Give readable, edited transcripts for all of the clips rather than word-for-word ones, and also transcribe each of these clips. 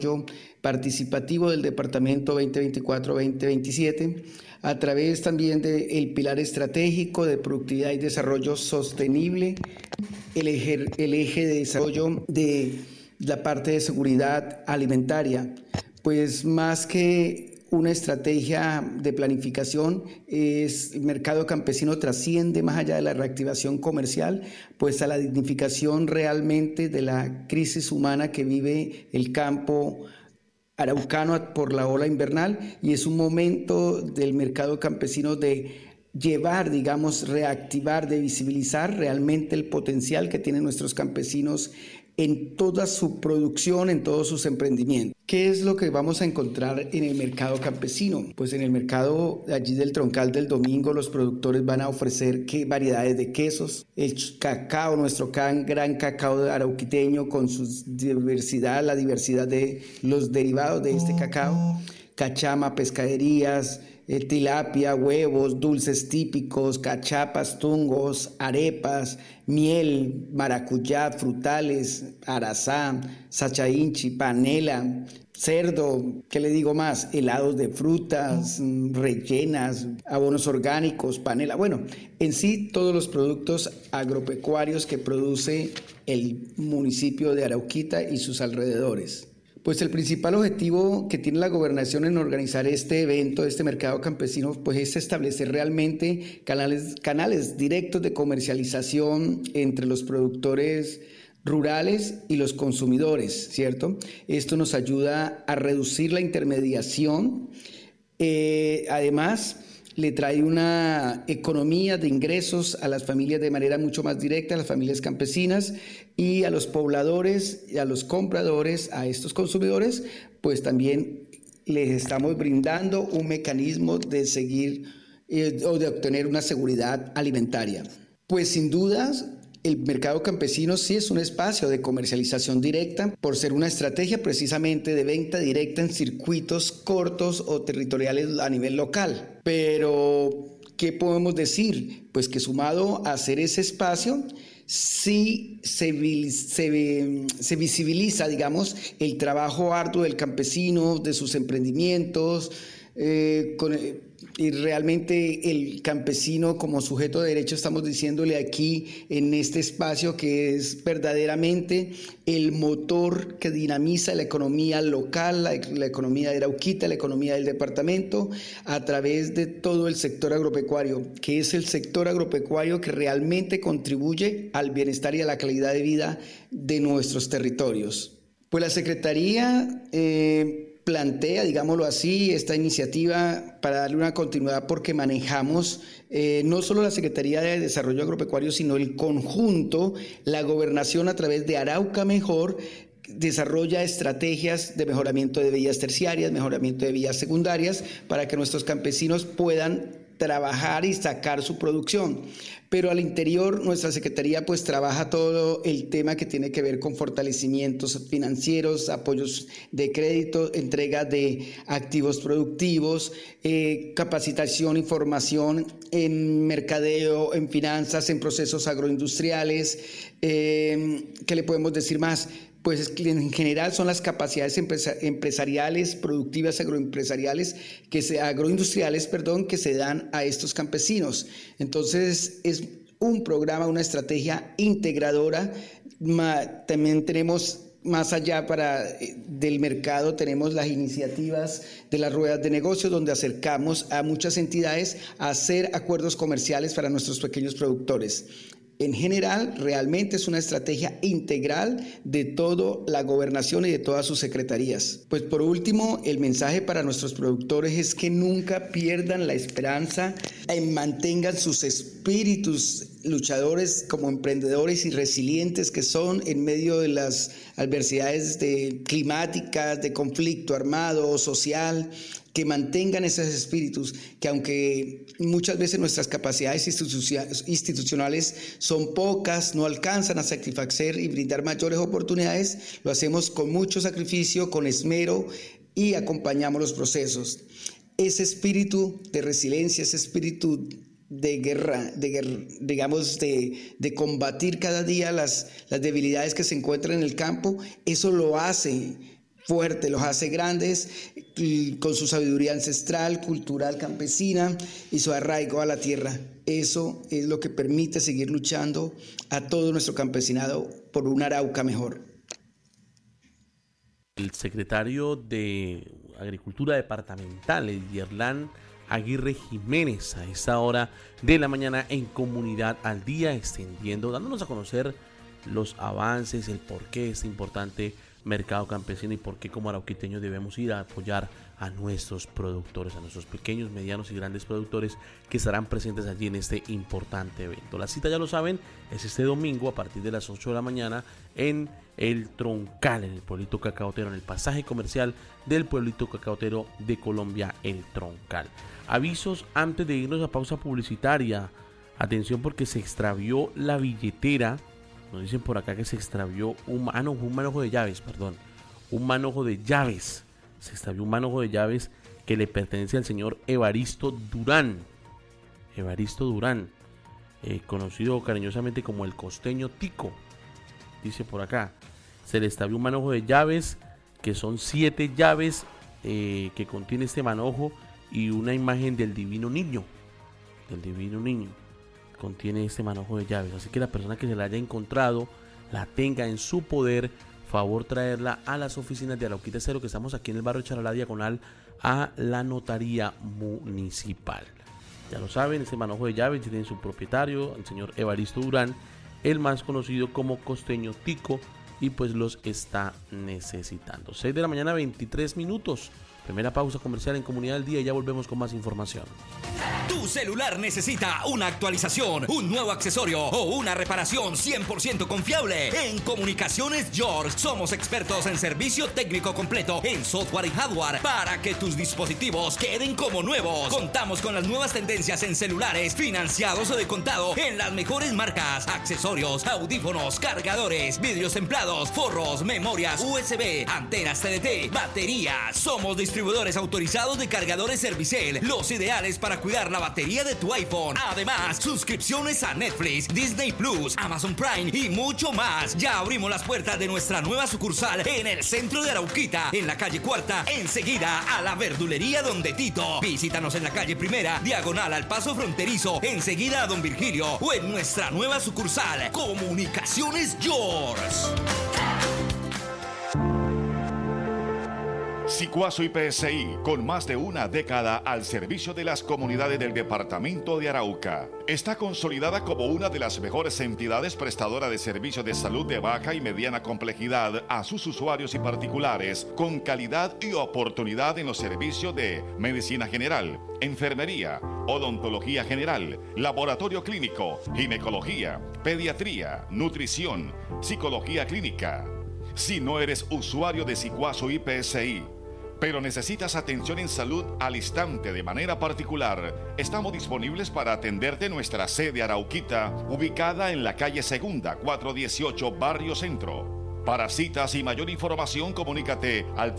participativo del Departamento 2024-2027, a través también del pilar estratégico de productividad y desarrollo sostenible, el eje de desarrollo de la parte de seguridad alimentaria. Pues más que una estrategia de planificación, el mercado campesino trasciende más allá de la reactivación comercial, pues a la dignificación realmente de la crisis humana que vive el campo araucano por la ola invernal, y es un momento del mercado campesino de llevar, digamos, reactivar, de visibilizar realmente el potencial que tienen nuestros campesinos en toda su producción, en todos sus emprendimientos. ¿Qué es lo que vamos a encontrar en el mercado campesino? Pues en el mercado allí del Troncal del Domingo, los productores van a ofrecer qué variedades de quesos, el cacao, nuestro gran cacao arauquiteño con su diversidad, la diversidad de los derivados de este cacao, cachama, pescaderías, tilapia, huevos, dulces típicos, cachapas, tungos, arepas, miel, maracuyá, frutales, arazá, sachainchi, panela, cerdo, ¿qué le digo más? Helados de frutas, rellenas, abonos orgánicos, panela. Bueno, en sí todos los productos agropecuarios que produce el municipio de Arauquita y sus alrededores. Pues el principal objetivo que tiene la gobernación en organizar este evento, este mercado campesino, pues es establecer realmente canales directos de comercialización entre los productores rurales y los consumidores, ¿cierto? Esto nos ayuda a reducir la intermediación. Además, le trae una economía de ingresos a las familias de manera mucho más directa, a las familias campesinas, y a los pobladores, y a los compradores, a estos consumidores, pues también les estamos brindando un mecanismo de seguir o de obtener una seguridad alimentaria. Pues sin dudas, el mercado campesino sí es un espacio de comercialización directa por ser una estrategia precisamente de venta directa en circuitos cortos o territoriales a nivel local. Pero, ¿qué podemos decir? Pues que sumado a ser ese espacio, sí se visibiliza, digamos, el trabajo arduo del campesino, de sus emprendimientos, y realmente el campesino como sujeto de derecho, estamos diciéndole aquí en este espacio que es verdaderamente el motor que dinamiza la economía local, la economía de Arauquita, la economía del departamento, a través de todo el sector agropecuario, que es el sector agropecuario que realmente contribuye al bienestar y a la calidad de vida de nuestros territorios. Pues la Secretaría plantea, digámoslo así, esta iniciativa para darle una continuidad, porque manejamos no solo la Secretaría de Desarrollo Agropecuario, sino el conjunto, la gobernación a través de Arauca Mejor desarrolla estrategias de mejoramiento de vías terciarias, mejoramiento de vías secundarias, para que nuestros campesinos puedan trabajar y sacar su producción. Pero al interior nuestra Secretaría pues trabaja todo el tema que tiene que ver con fortalecimientos financieros, apoyos de crédito, entrega de activos productivos, capacitación y formación en mercadeo, en finanzas, en procesos agroindustriales. ¿Qué le podemos decir más? Pues en general son las capacidades empresariales, productivas agroindustriales que se dan a estos campesinos. Entonces es un programa, una estrategia integradora. También tenemos más allá del mercado, tenemos las iniciativas de las ruedas de negocios, donde acercamos a muchas entidades a hacer acuerdos comerciales para nuestros pequeños productores. En general, realmente es una estrategia integral de toda la gobernación y de todas sus secretarías. Pues por último, el mensaje para nuestros productores es que nunca pierdan la esperanza, mantengan sus espíritus luchadores como emprendedores y resilientes que son en medio de las adversidades climáticas, de conflicto armado o social, que mantengan esos espíritus, que aunque muchas veces nuestras capacidades institucionales son pocas, no alcanzan a satisfacer y brindar mayores oportunidades, lo hacemos con mucho sacrificio, con esmero, y acompañamos los procesos. Ese espíritu de resiliencia, ese espíritu de guerra, digamos, de combatir cada día las debilidades que se encuentran en el campo, eso lo hace fuertes, los hace grandes con su sabiduría ancestral, cultural, campesina y su arraigo a la tierra. Eso es lo que permite seguir luchando a todo nuestro campesinado por un Arauca mejor. El secretario de Agricultura Departamental, Edierlán Aguirre Jiménez, a esta hora de la mañana en Comunidad al Día, dándonos a conocer los avances, el por qué es importante mercado campesino y por qué como arauquiteños debemos ir a apoyar a nuestros productores, a nuestros pequeños, medianos y grandes productores que estarán presentes allí en este importante evento. La cita, ya lo saben, es este domingo a partir de las 8 de la mañana en el Troncal, en el pueblito cacaotero, en el pasaje comercial del pueblito cacaotero de Colombia, el Troncal. Avisos antes de irnos a pausa publicitaria. Atención, porque se extravió la billetera. Nos dicen por acá que se extravió un manojo de llaves, un manojo de llaves. Se extravió un manojo de llaves que le pertenece al señor Evaristo Durán. Conocido cariñosamente como el costeño Tico. Dice por acá, se le extravió un manojo de llaves, que son 7 llaves que contiene este manojo y una imagen del divino niño. Contiene este manojo de llaves, así que la persona que se la haya encontrado, la tenga en su poder, favor traerla a las oficinas de Arauquita Cero, que estamos aquí en el barrio Charalá, diagonal a la notaría municipal. Ya lo saben, este manojo de llaves tiene su propietario, el señor Evaristo Durán, el más conocido como costeño Tico, y pues los está necesitando. 6 de la mañana, 23 minutos. Primera pausa comercial en Comunidad del Día y ya volvemos con más información. Tu celular necesita una actualización, un nuevo accesorio o una reparación 100% confiable. En Comunicaciones George somos expertos en servicio técnico completo en software y hardware para que tus dispositivos queden como nuevos. Contamos con las nuevas tendencias en celulares financiados o de contado en las mejores marcas, accesorios, audífonos, cargadores, vidrios templados, forros, memorias USB, antenas TDT, baterías. Somos distribuidores autorizados de cargadores Servicel, los ideales para cuidar la batería de tu iPhone. Además, suscripciones a Netflix, Disney Plus, Amazon Prime y mucho más. Ya abrimos las puertas de nuestra nueva sucursal en el centro de Arauquita, en la calle Cuarta, enseguida a la verdulería Donde Tito. Visítanos en la calle Primera, diagonal al paso fronterizo, enseguida a Don Virgilio, o en nuestra nueva sucursal, Comunicaciones George. Sicuazo IPSI, con más de una década al servicio de las comunidades del departamento de Arauca, está consolidada como una de las mejores entidades prestadoras de servicios de salud de baja y mediana complejidad a sus usuarios y particulares, con calidad y oportunidad en los servicios de medicina general, enfermería, odontología general, laboratorio clínico, ginecología, pediatría, nutrición, psicología clínica. Si no eres usuario de Sicuazo IPSI, pero necesitas atención en salud al instante de manera particular, estamos disponibles para atenderte en nuestra sede Arauquita, ubicada en la calle Segunda, 418, Barrio Centro. Para citas y mayor información, comunícate al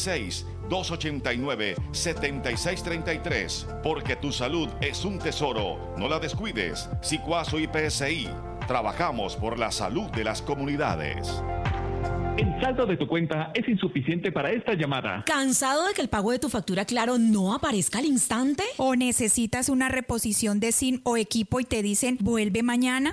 316-289-7633, porque tu salud es un tesoro, no la descuides. Sicuazo IPSI, trabajamos por la salud de las comunidades. El saldo de tu cuenta es insuficiente para esta llamada. ¿Cansado de que el pago de tu factura Claro no aparezca al instante? ¿O necesitas una reposición de SIM o equipo y te dicen vuelve mañana?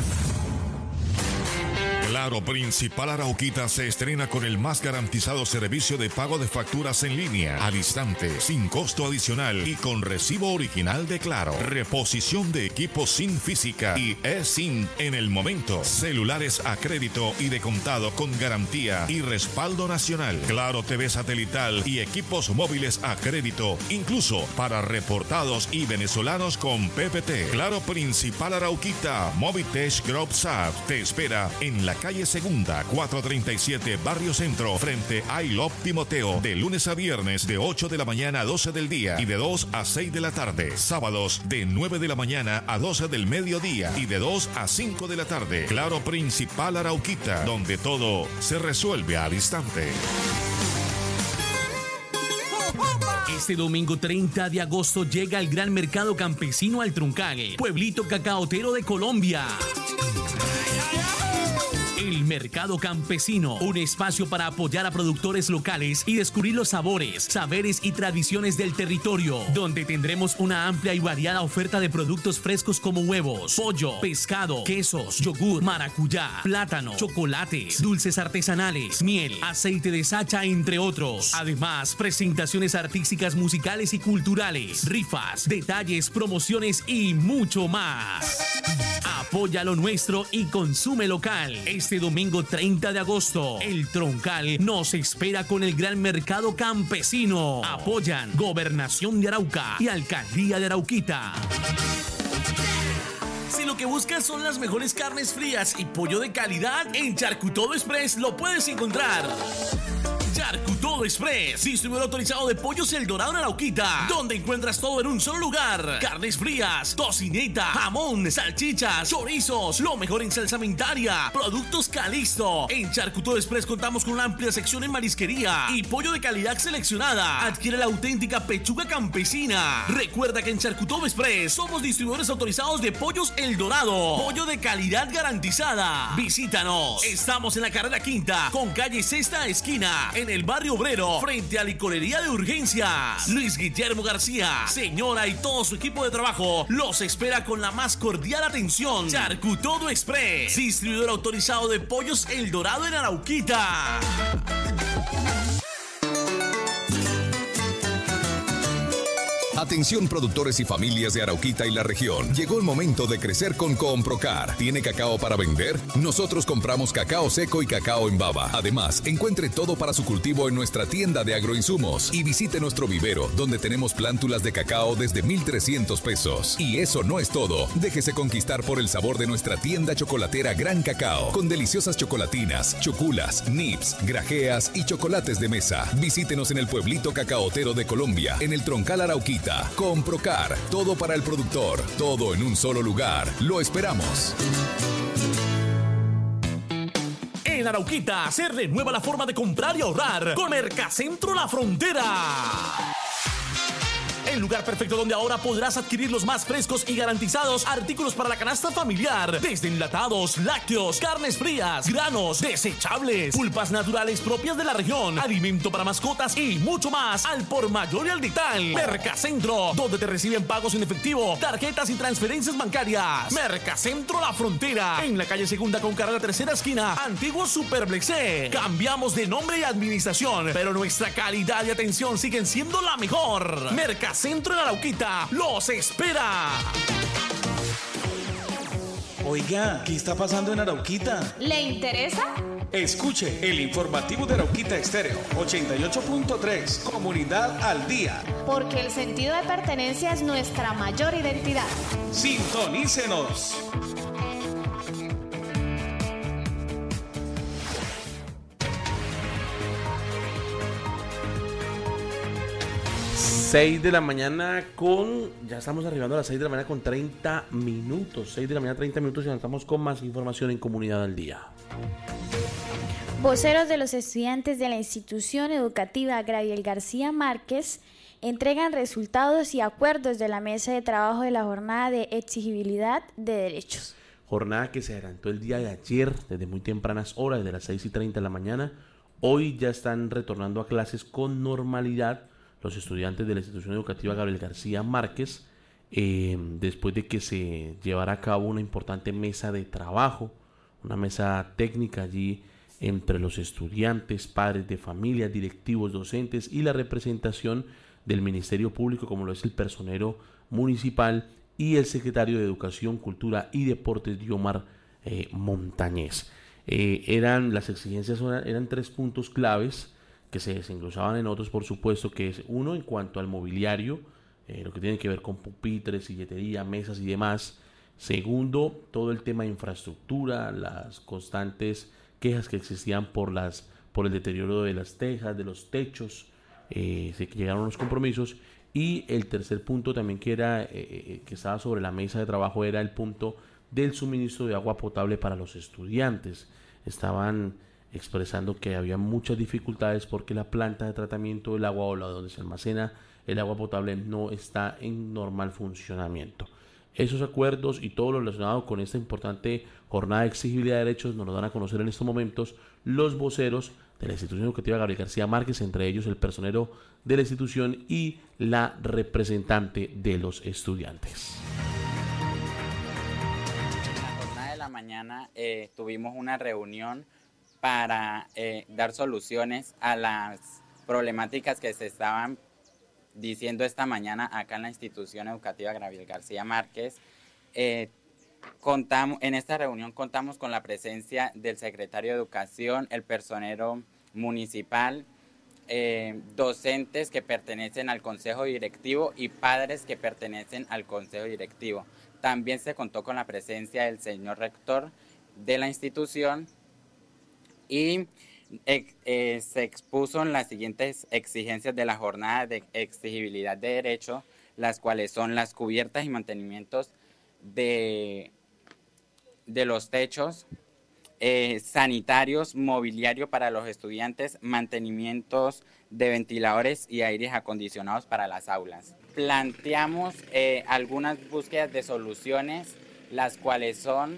Claro Principal Arauquita se estrena con el más garantizado servicio de pago de facturas en línea, al instante, sin costo adicional y con recibo original de Claro. Reposición de equipos SIM física y eSIM en el momento. Celulares a crédito y de contado con garantía y respaldo nacional. Claro TV satelital y equipos móviles a crédito, incluso para reportados y venezolanos con PPT. Claro Principal Arauquita, Movitech Group SAP te espera en la calle Segunda, 437, Barrio Centro, frente a I Love Timoteo, de lunes a viernes de 8 de la mañana a 12 del día y de 2 a 6 de la tarde. Sábados de 9 de la mañana a 12 del mediodía y de 2 a 5 de la tarde. Claro Principal Arauquita, donde todo se resuelve al instante. Este domingo 30 de agosto llega el Gran Mercado Campesino al Troncal, pueblito cacaotero de Colombia. El El Mercado Campesino, un espacio para apoyar a productores locales y descubrir los sabores, saberes y tradiciones del territorio, donde tendremos una amplia y variada oferta de productos frescos como huevos, pollo, pescado, quesos, yogur, maracuyá, plátano, chocolates, dulces artesanales, miel, aceite de sacha, entre otros. Además, presentaciones artísticas, musicales y culturales, rifas, detalles, promociones y mucho más. Apoya lo nuestro y consume local. Este domingo 30 de agosto, el Troncal nos espera con el Gran Mercado Campesino. Apoyan Gobernación de Arauca y Alcaldía de Arauquita. Si lo que buscas son las mejores carnes frías y pollo de calidad, en Charcutodo Express lo puedes encontrar. Charcutodo Express, distribuidor autorizado de Pollos El Dorado en Arauquita, donde encuentras todo en un solo lugar: carnes frías, tocineta, jamón, salchichas, chorizos, lo mejor en salsamentaria, productos Calisto. En Charcutodo Express contamos con una amplia sección en marisquería y pollo de calidad seleccionada. Adquiere la auténtica pechuga campesina. Recuerda que en Charcutodo Express somos distribuidores autorizados de Pollos El Dorado, pollo de calidad garantizada. Visítanos. Estamos en la carrera quinta con calle Sexta esquina, en el barrio obrero, frente a Licorería de Urgencias. Luis Guillermo García, señora y todo su equipo de trabajo los espera con la más cordial atención. Charcutodo Express, distribuidor autorizado de Pollos El Dorado en Arauquita. Atención productores y familias de Arauquita y la región. Llegó el momento de crecer con Comprocar. ¿Tiene cacao para vender? Nosotros compramos cacao seco y cacao en baba. Además, encuentre todo para su cultivo en nuestra tienda de agroinsumos y visite nuestro vivero, donde tenemos plántulas de cacao desde 1,300 pesos. Y eso no es todo. Déjese conquistar por el sabor de nuestra tienda chocolatera Gran Cacao, con deliciosas chocolatinas, choculas, nips, grajeas y chocolates de mesa. Visítenos en el pueblito cacaotero de Colombia, en el Troncal Arauquita. Comprocar, todo para el productor, todo en un solo lugar. Lo esperamos. En Arauquita se renueva la forma de comprar y ahorrar con Mercacentro La Frontera. El lugar perfecto donde ahora podrás adquirir los más frescos y garantizados artículos para la canasta familiar, desde enlatados, lácteos, carnes frías, granos, desechables, pulpas naturales propias de la región, alimento para mascotas y mucho más al por mayor y al detalle. Mercacentro, donde te reciben pagos en efectivo, tarjetas y transferencias bancarias. Mercacentro La Frontera, en la calle Segunda con carrera Tercera esquina, antiguo Superblexé. Cambiamos de nombre y administración, pero nuestra calidad y atención siguen siendo la mejor. Mercacentro en Arauquita los espera. Oiga, ¿qué está pasando en Arauquita? ¿Le interesa? Escuche el informativo de Arauquita Estéreo 88.3, Comunidad al Día. Porque el sentido de pertenencia es nuestra mayor identidad. Sintonícenos. Seis de la mañana con... Ya estamos arribando a las 6 de la mañana con 30 minutos. 6 de la mañana 30 minutos y estamos con más información en Comunidad al Día. Voceros de los estudiantes de la institución educativa Gabriel García Márquez entregan resultados y acuerdos de la mesa de trabajo de la jornada de exigibilidad de derechos. Jornada que se adelantó el día de ayer desde muy tempranas horas, desde las 6:30 de la mañana. Hoy ya están retornando a clases con normalidad los estudiantes de la institución educativa Gabriel García Márquez, después de que se llevara a cabo una importante mesa de trabajo, una mesa técnica allí entre los estudiantes, padres de familia, directivos, docentes y la representación del Ministerio Público, como lo es el personero municipal y el secretario de Educación, Cultura y Deportes, Diomar Montañez. Las exigencias eran 3 puntos claves que se desenglosaban en otros, por supuesto, que es uno en cuanto al mobiliario, lo que tiene que ver con pupitres, silletería, mesas y demás. Segundo, todo el tema de infraestructura, las constantes quejas que existían por el deterioro de las tejas, de los techos, se llegaron a los compromisos. Y el tercer punto también que estaba sobre la mesa de trabajo era el punto del suministro de agua potable para los estudiantes. Estaban expresando que había muchas dificultades porque la planta de tratamiento del agua o donde se almacena el agua potable no está en normal funcionamiento. Esos acuerdos y todo lo relacionado con esta importante jornada de exigibilidad de derechos nos lo dan a conocer en estos momentos los voceros de la institución educativa Gabriel García Márquez, entre ellos el personero de la institución y la representante de los estudiantes. En la jornada de la mañana tuvimos una reunión para dar soluciones a las problemáticas que se estaban diciendo esta mañana acá en la institución educativa Gabriel García Márquez. En esta reunión contamos con la presencia del secretario de Educación, el personero municipal, docentes que pertenecen al consejo directivo y padres que pertenecen al consejo directivo. También se contó con la presencia del señor rector de la institución y se expuso las siguientes exigencias de la jornada de exigibilidad de derecho, las cuales son las cubiertas y mantenimientos de los techos, sanitarios, mobiliario para los estudiantes, mantenimientos de ventiladores y aires acondicionados para las aulas. Planteamos algunas búsquedas de soluciones, las cuales son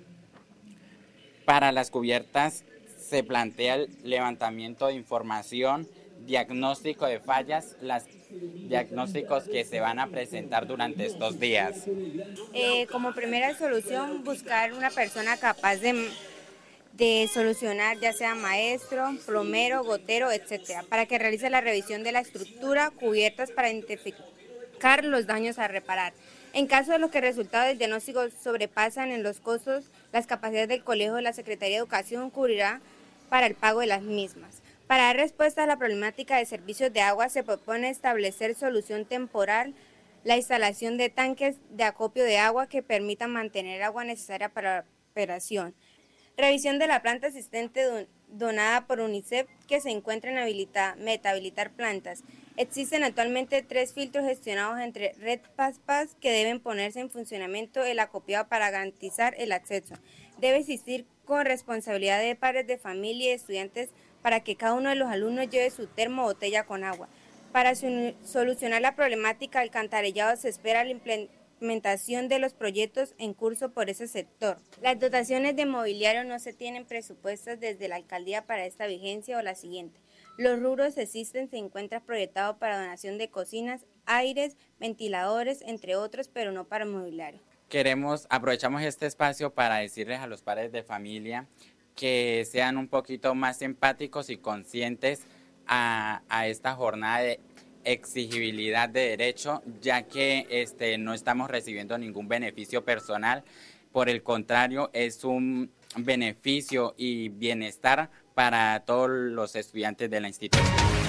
para las cubiertas. Se plantea el levantamiento de información, diagnóstico de fallas, los diagnósticos que se van a presentar durante estos días. Como primera solución, buscar una persona capaz de solucionar, ya sea maestro, plomero, gotero, etcétera, para que realice la revisión de la estructura, cubiertas para identificar los daños a reparar. En caso de los que resultados del diagnóstico sobrepasan en los costos, las capacidades del colegio de la Secretaría de Educación cubrirá para el pago de las mismas. Para dar respuesta a la problemática de servicios de agua, se propone establecer solución temporal, la instalación de tanques de acopio de agua que permitan mantener agua necesaria para la operación. Revisión de la planta asistente donada por UNICEF que se encuentra en habilitar plantas. Existen actualmente 3 filtros gestionados entre Red Paz que deben ponerse en funcionamiento el acopiado para garantizar el acceso. Debe existir corresponsabilidad de padres de familia y estudiantes para que cada uno de los alumnos lleve su termo o botella con agua. Para solucionar la problemática del alcantarillado se espera la implementación de los proyectos en curso por ese sector. Las dotaciones de mobiliario no se tienen presupuestas desde la alcaldía para esta vigencia o la siguiente. Los rubros existen, se encuentra proyectado para donación de cocinas, aires, ventiladores, entre otros, pero no para mobiliario. Aprovechamos este espacio para decirles a los padres de familia que sean un poquito más empáticos y conscientes a esta jornada de exigibilidad de derecho, ya que no estamos recibiendo ningún beneficio personal. Por el contrario, es un beneficio y bienestar para todos los estudiantes de la institución.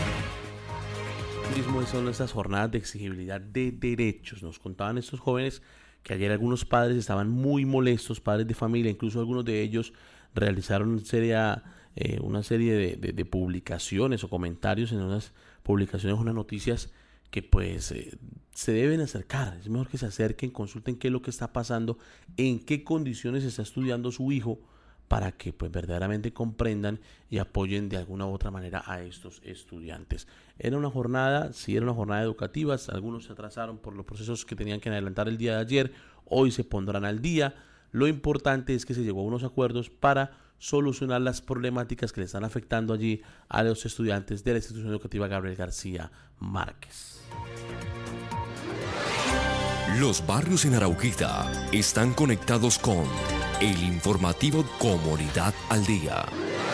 Mismo son estas jornadas de exigibilidad de derechos. Nos contaban estos jóvenes que ayer algunos padres estaban muy molestos, padres de familia, incluso algunos de ellos realizaron una serie de publicaciones o comentarios en unas publicaciones, unas noticias que pues se deben acercar. Es mejor que se acerquen, consulten qué es lo que está pasando, en qué condiciones está estudiando su hijo, para que pues verdaderamente comprendan y apoyen de alguna u otra manera a estos estudiantes. Era una jornada educativa, algunos se atrasaron por los procesos que tenían que adelantar el día de ayer, hoy se pondrán al día. Lo importante es que se llegó a unos acuerdos para solucionar las problemáticas que le están afectando allí a los estudiantes de la institución educativa Gabriel García Márquez. Los barrios en Arauquita están conectados con el informativo Comunidad al Día.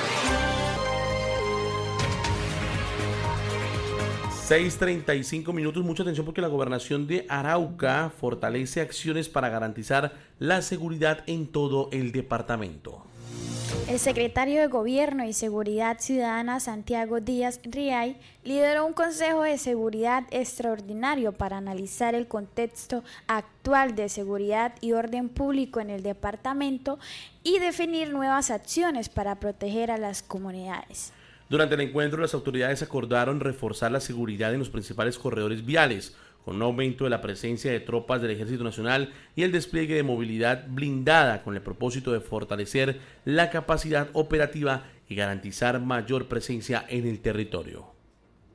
6:35 minutos, mucha atención porque la gobernación de Arauca fortalece acciones para garantizar la seguridad en todo el departamento. El secretario de Gobierno y Seguridad Ciudadana, Santiago Díaz Riay, lideró un consejo de seguridad extraordinario para analizar el contexto actual de seguridad y orden público en el departamento y definir nuevas acciones para proteger a las comunidades. Durante el encuentro, las autoridades acordaron reforzar la seguridad en los principales corredores viales, con un aumento de la presencia de tropas del Ejército Nacional y el despliegue de movilidad blindada con el propósito de fortalecer la capacidad operativa y garantizar mayor presencia en el territorio.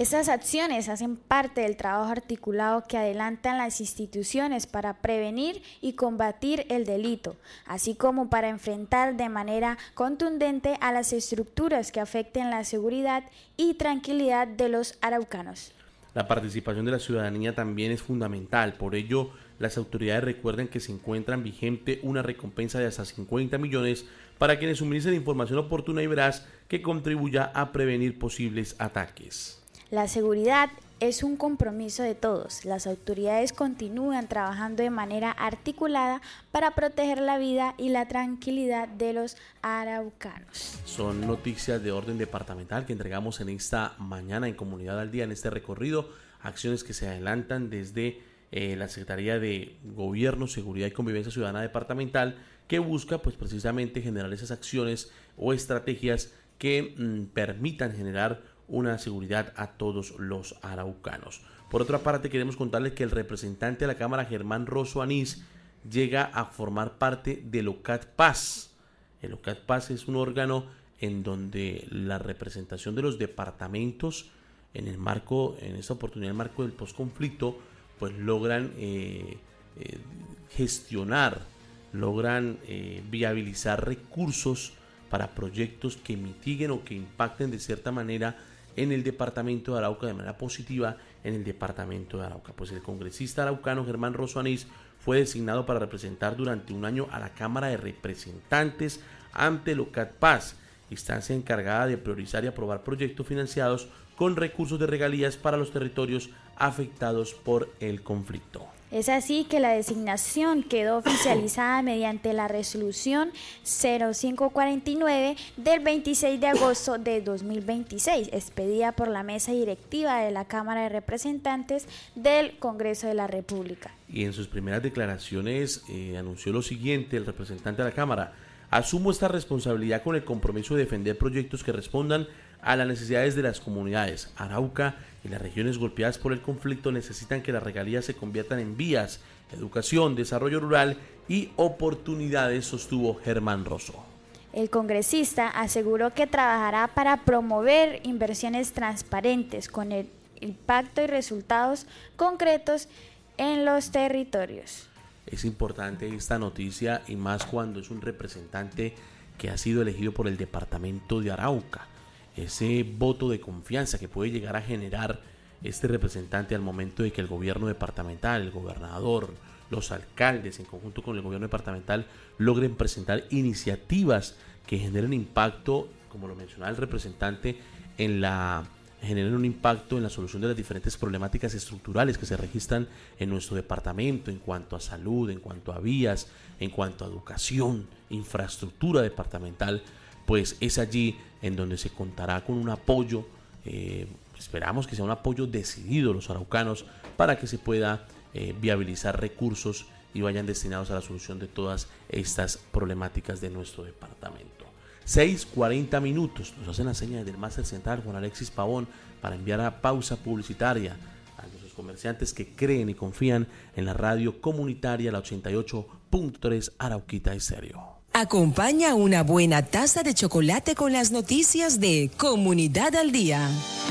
Estas acciones hacen parte del trabajo articulado que adelantan las instituciones para prevenir y combatir el delito, así como para enfrentar de manera contundente a las estructuras que afecten la seguridad y tranquilidad de los araucanos. La participación de la ciudadanía también es fundamental, por ello las autoridades recuerdan que se encuentra vigente una recompensa de hasta 50 millones para quienes suministren información oportuna y veraz que contribuya a prevenir posibles ataques. La seguridad es un compromiso de todos. Las autoridades continúan trabajando de manera articulada para proteger la vida y la tranquilidad de los araucanos. Son noticias de orden departamental que entregamos en esta mañana en Comunidad al Día, en este recorrido, acciones que se adelantan desde la Secretaría de Gobierno, Seguridad y Convivencia Ciudadana Departamental, que busca pues precisamente generar esas acciones o estrategias que permitan generar una seguridad a todos los araucanos. Por otra parte, queremos contarles que el representante de la Cámara, Germán Rosso Anís, llega a formar parte del OCAT Paz. El OCAT Paz es un órgano en donde la representación de los departamentos en esta oportunidad, en el marco del posconflicto, pues logran gestionar, logran viabilizar recursos para proyectos que mitiguen o que impacten de cierta manera en el departamento de Arauca, de manera positiva en el departamento de Arauca. Pues el congresista araucano Germán Rosso Anís fue designado para representar durante un año a la Cámara de Representantes ante el OCAT Paz, instancia encargada de priorizar y aprobar proyectos financiados con recursos de regalías para los territorios afectados por el conflicto. Es así que la designación quedó oficializada mediante la resolución 0549 del 26 de agosto de 2026, expedida por la mesa directiva de la Cámara de Representantes del Congreso de la República. Y en sus primeras declaraciones anunció lo siguiente el representante de la Cámara: asumo esta responsabilidad con el compromiso de defender proyectos que respondan a las necesidades de las comunidades. Arauca y las regiones golpeadas por el conflicto necesitan que las regalías se conviertan en vías, educación, desarrollo rural y oportunidades, sostuvo Germán Rosso. El congresista aseguró que trabajará para promover inversiones transparentes con el impacto y resultados concretos en los territorios. Es importante esta noticia y más cuando es un representante que ha sido elegido por el departamento de Arauca. Ese voto de confianza que puede llegar a generar este representante al momento de que el gobierno departamental, el gobernador, los alcaldes en conjunto con el gobierno departamental logren presentar iniciativas que generen impacto, como lo mencionaba el representante, generen un impacto en la solución de las diferentes problemáticas estructurales que se registran en nuestro departamento en cuanto a salud, en cuanto a vías, en cuanto a educación, infraestructura departamental. Pues es allí en donde se contará con un apoyo, esperamos que sea un apoyo decidido de los araucanos para que se pueda viabilizar recursos y vayan destinados a la solución de todas estas problemáticas de nuestro departamento. 6:40 minutos, nos hacen la seña del Máster Central Juan Alexis Pavón para enviar a pausa publicitaria a nuestros comerciantes que creen y confían en la radio comunitaria, la 88.3 Arauquita Estéreo. Acompaña una buena taza de chocolate con las noticias de Comunidad al Día.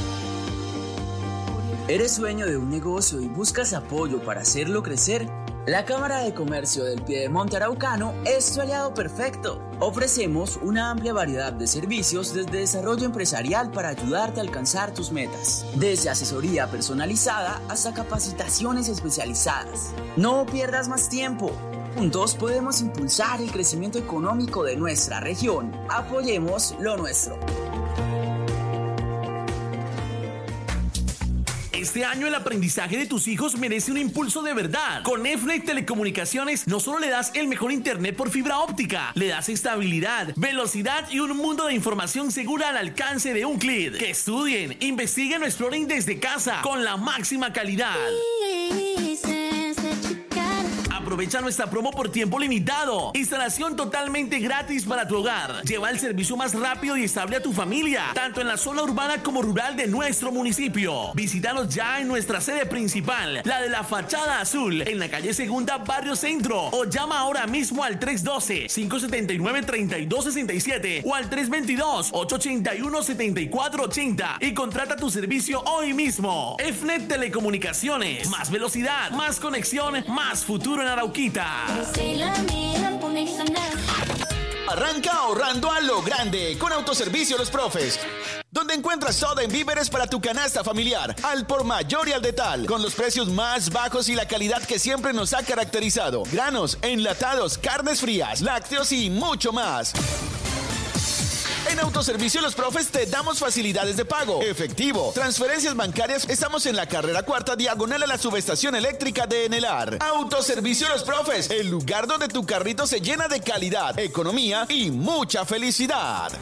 ¿Eres dueño de un negocio y buscas apoyo para hacerlo crecer? La Cámara de Comercio del Piedemonte Araucano es tu aliado perfecto. Ofrecemos una amplia variedad de servicios desde desarrollo empresarial para ayudarte a alcanzar tus metas, desde asesoría personalizada hasta capacitaciones especializadas. No pierdas más tiempo. Juntos podemos impulsar el crecimiento económico de nuestra región. Apoyemos lo nuestro. Este año el aprendizaje de tus hijos merece un impulso de verdad. Con Efnet Telecomunicaciones no solo le das el mejor internet por fibra óptica, le das estabilidad, velocidad y un mundo de información segura al alcance de un clic. Que estudien, investiguen o exploren desde casa con la máxima calidad. Aprovecha nuestra promo por tiempo limitado. Instalación totalmente gratis para tu hogar. Lleva el servicio más rápido y estable a tu familia, tanto en la zona urbana como rural de nuestro municipio. Visítanos ya en nuestra sede principal, la de la Fachada Azul, en la calle Segunda, Barrio Centro, o llama ahora mismo al 312-579-3267 o al 322-881-7480 y contrata tu servicio hoy mismo. EFNET Telecomunicaciones, más velocidad, más conexión, más futuro en Arauquita. Arranca ahorrando a lo grande con Autoservicio Los Profes, donde encuentras todo en víveres para tu canasta familiar, al por mayor y al detal, con los precios más bajos y la calidad que siempre nos ha caracterizado. Granos, enlatados, carnes frías, lácteos y mucho más. En Autoservicio Los Profes te damos facilidades de pago, efectivo, transferencias bancarias. Estamos en la carrera 4 diagonal a la subestación eléctrica de Enelar. Autoservicio Los Profes, el lugar donde tu carrito se llena de calidad, economía y mucha felicidad.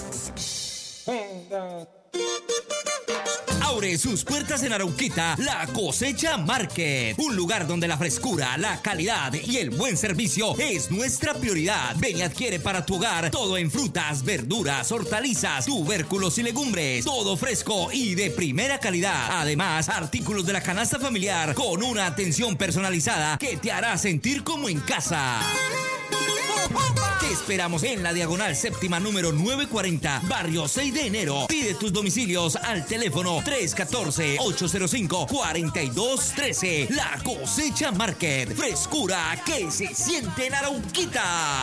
Abre sus puertas en Arauquita La Cosecha Market, un lugar donde la frescura, la calidad y el buen servicio es nuestra prioridad. Ven y adquiere para tu hogar todo en frutas, verduras, hortalizas, tubérculos y legumbres, todo fresco y de primera calidad. Además, artículos de la canasta familiar con una atención personalizada que te hará sentir como en casa. Te esperamos en la diagonal séptima número 940, barrio 6 de enero. Pide tus domicilios al teléfono 314-805-4213. La Cosecha Market, frescura que se siente en Arauquita.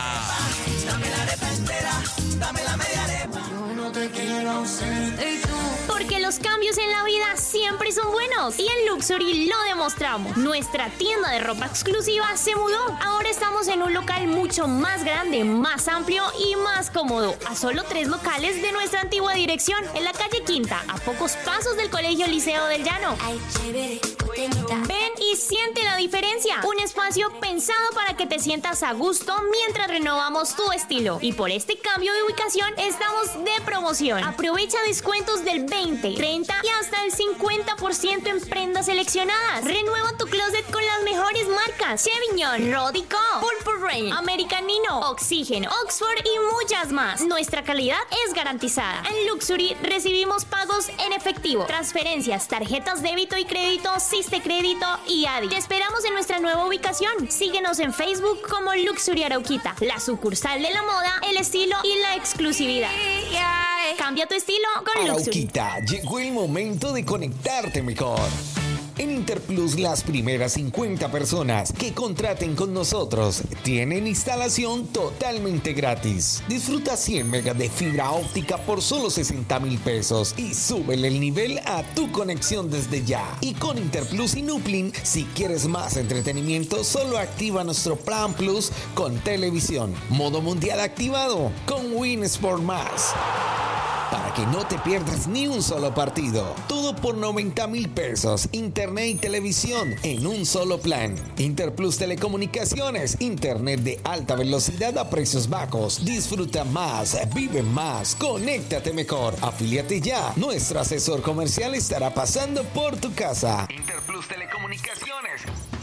Dame la arepentera, dame la media arepa. Yo no te quiero ausente y tú. Porque los cambios en la vida siempre son buenos y en Luxury lo demostramos. Nuestra tienda de ropa exclusiva se mudó. Ahora estamos en un local mucho más grande, más amplio y más cómodo. A solo 3 locales de nuestra antigua dirección, en la calle Quinta, a pocos pasos del Colegio Liceo del Llano. Ay, chévere. Ven y siente la diferencia. Un espacio pensado para que te sientas a gusto mientras renovamos tu estilo. Y por este cambio de ubicación estamos de promoción. Aprovecha descuentos del 20, 30 y hasta el 50% en prendas seleccionadas. Renueva tu closet con las mejores marcas: Chevignon, Rodico, Purple Rain, American Nino, Oxygen, Oxford y muchas más. Nuestra calidad es garantizada. En Luxury recibimos pagos en efectivo, transferencias, tarjetas débito y crédito, Crédito y Adi. Te esperamos en nuestra nueva ubicación. Síguenos en Facebook como Luxury Arauquita, la sucursal de la moda, el estilo y la exclusividad. Cambia tu estilo con Luxury. Arauquita, llegó el momento de conectarte mejor. En Interplus, las primeras 50 personas que contraten con nosotros tienen instalación totalmente gratis. Disfruta 100 megas de fibra óptica por solo 60,000 pesos y súbele el nivel a tu conexión desde ya. Y con Interplus y Nuplin, si quieres más entretenimiento, solo activa nuestro Plan Plus con televisión, modo mundial activado, con Win Sport Más. Para que no te pierdas ni un solo partido. Todo por 90,000 pesos. Internet y televisión en un solo plan. Interplus Telecomunicaciones. Internet de alta velocidad a precios bajos. Disfruta más. Vive más. Conéctate mejor. Afíliate ya. Nuestro asesor comercial estará pasando por tu casa. Interplus Telecomunicaciones.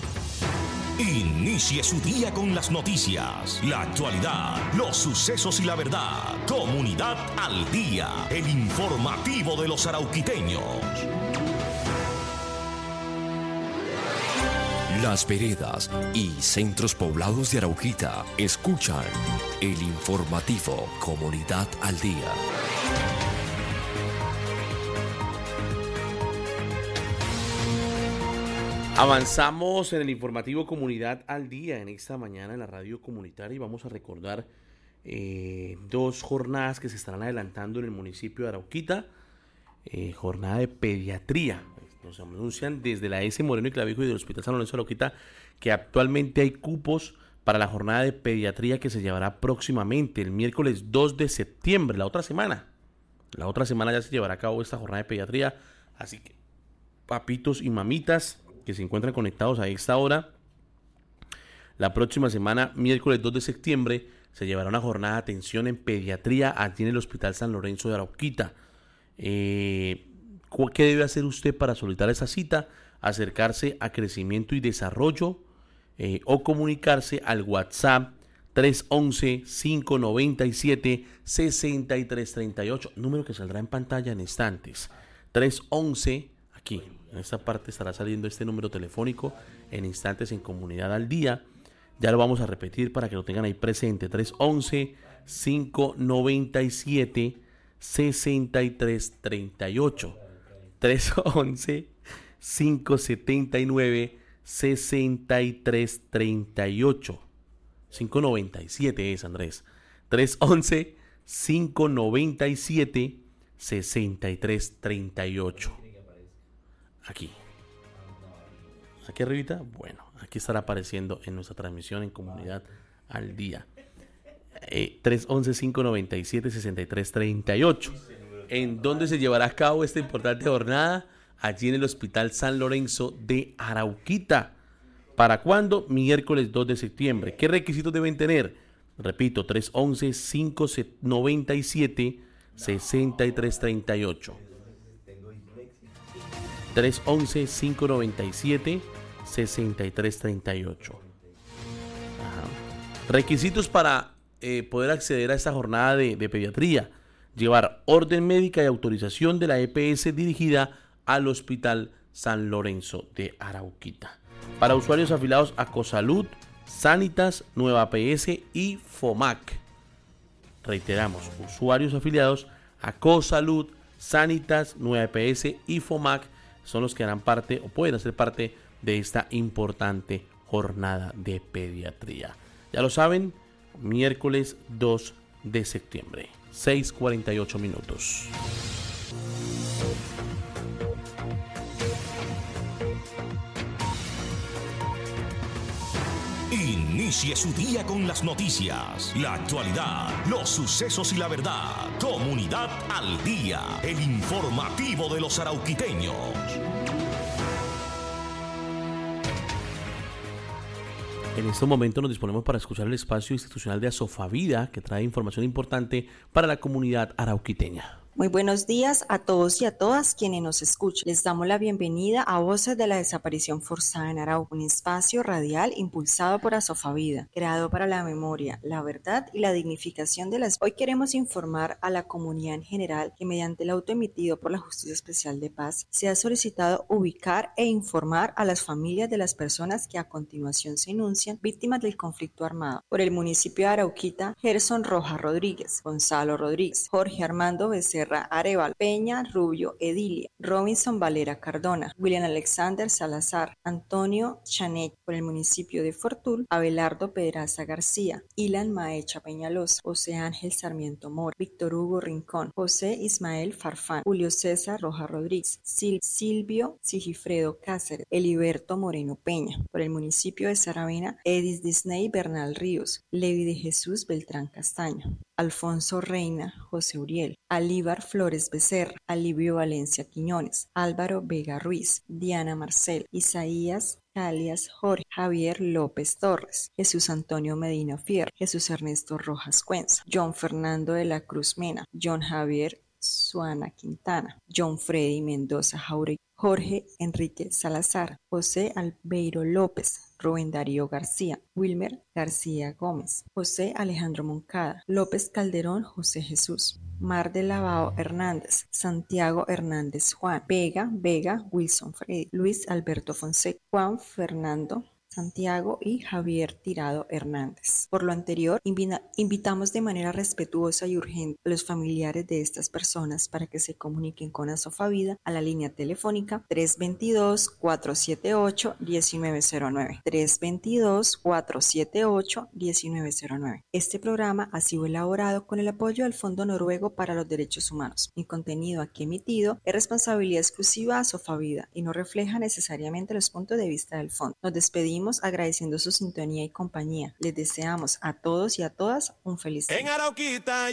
Inicie su día con las noticias, la actualidad, los sucesos y la verdad. Comunidad al Día, el informativo de los arauquiteños. Las veredas y centros poblados de Arauquita escuchan el informativo Comunidad al Día. Avanzamos en el informativo Comunidad al Día en esta mañana en la radio comunitaria y vamos a recordar 2 jornadas que se estarán adelantando en el municipio de Arauquita. Jornada de pediatría. Nos anuncian desde la S. Moreno y Clavijo y del Hospital San Lorenzo de Arauquita que actualmente hay cupos para la jornada de pediatría que se llevará próximamente el miércoles 2 de septiembre, la otra semana. La otra semana ya se llevará a cabo esta jornada de pediatría, así que papitos y mamitas que se encuentran conectados a esta hora, la próxima semana, miércoles 2 de septiembre, se llevará una jornada de atención en pediatría allí en el Hospital San Lorenzo de Arauquita. ¿Qué debe hacer usted para solicitar esa cita? Acercarse a Crecimiento y Desarrollo o comunicarse al WhatsApp 311-597-6338, número que saldrá en pantalla en instantes. 311, aquí, en esta parte estará saliendo este número telefónico en instantes en Comunidad al Día. Ya lo vamos a repetir para que lo tengan ahí presente. 311-597-6338. 311-579-6338. 597 es, Andrés. 311-597-6338. Aquí arribita. Bueno, aquí estará apareciendo en nuestra transmisión en Comunidad al Día. 311-597-6338. ¿En dónde se llevará a cabo esta importante jornada? Allí en el Hospital San Lorenzo de Arauquita. ¿Para cuándo? Miércoles 2 de septiembre. ¿Qué requisitos deben tener? Repito, 311-597-6338. 311-597-6338. Requisitos para poder acceder a esta jornada de pediatría: llevar orden médica y autorización de la EPS dirigida al Hospital San Lorenzo de Arauquita. Para usuarios afiliados a Cosalud, Sanitas, Nueva PS y FOMAC. Reiteramos, usuarios afiliados a Cosalud, Sanitas, Nueva PS y FOMAC son los que harán parte o pueden hacer parte de esta importante jornada de pediatría. Ya lo saben, miércoles 2 de septiembre, 6:48 minutos. Inicie su día con las noticias, la actualidad, los sucesos y la verdad. Comunidad al Día, el informativo de los arauquiteños. En este momento nos disponemos para escuchar el espacio institucional de Asofavida, que trae información importante para la comunidad arauquiteña. Muy buenos días a todos y a todas quienes nos escuchan. Les damos la bienvenida a Voces de la Desaparición Forzada en Arauco, un espacio radial impulsado por Asofavida, creado para la memoria, la verdad y la dignificación de las... Hoy queremos informar a la comunidad en general que mediante el auto emitido por la Justicia Especial de Paz se ha solicitado ubicar e informar a las familias de las personas que a continuación se enuncian víctimas del conflicto armado. Por el municipio de Arauquita, Gerson Rojas Rodríguez, Gonzalo Rodríguez, Jorge Armando Becerra Areval, Peña Rubio Edilia, Robinson Valera Cardona, William Alexander Salazar, Antonio Chanet. Por el municipio de Fortul, Abelardo Pedraza García, Ilan Maecha Peñalosa, José Ángel Sarmiento Mora, Víctor Hugo Rincón, José Ismael Farfán, Julio César Rojas Rodríguez, Silvio Sigifredo Cáceres, Eliberto Moreno Peña. Por el municipio de Saravena, Edis Disney Bernal Ríos, Levi de Jesús Beltrán Castaño, Alfonso Reina José Uriel, Alíbar Flores Becerra, Alivio Valencia Quiñones, Álvaro Vega Ruiz, Diana Marcel, Isaías alias Jorge Javier López Torres, Jesús Antonio Medina Fierro, Jesús Ernesto Rojas Cuenza, John Fernando de la Cruz Mena, John Javier Suana Quintana, John Freddy Mendoza Jauregui, Jorge Enrique Salazar, José Albeiro López, Rubén Darío García, Wilmer García Gómez, José Alejandro Moncada, López Calderón José Jesús, Mar de Lavao Hernández, Santiago Hernández Juan, Vega Wilson Freddy, Luis Alberto Fonseca, Juan Fernando Santiago y Javier Tirado Hernández. Por lo anterior, invitamos de manera respetuosa y urgente a los familiares de estas personas para que se comuniquen con Asofavida a la línea telefónica 322-478-1909. 322-478-1909. Este programa ha sido elaborado con el apoyo del Fondo Noruego para los Derechos Humanos. El contenido aquí emitido es responsabilidad exclusiva de Asofavida y no refleja necesariamente los puntos de vista del fondo. Nos despedimos agradeciendo su sintonía y compañía. Les deseamos a todos y a todas un feliz día. En Arauquita